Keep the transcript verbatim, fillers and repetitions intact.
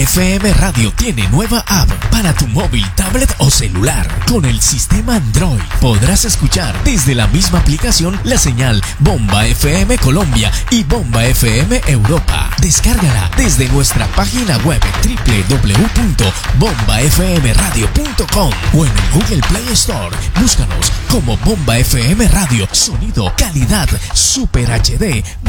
F M Radio tiene nueva app para tu móvil, tablet o celular. Con el sistema Android podrás escuchar desde la misma aplicación la señal Bomba F M Colombia y Bomba F M Europa. Descárgala desde nuestra página web doble u doble u doble u punto bomba f m radio punto com o en el Google Play Store. Búscanos como Bomba F M Radio. Sonido, calidad, Super H D.